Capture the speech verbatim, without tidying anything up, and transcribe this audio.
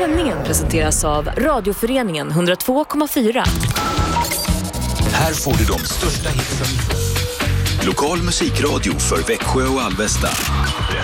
sändningen presenteras av Radioföreningen hundratvå komma fyra. Här får du de största hitsen. Lokal musikradio för Växjö och Alvesta.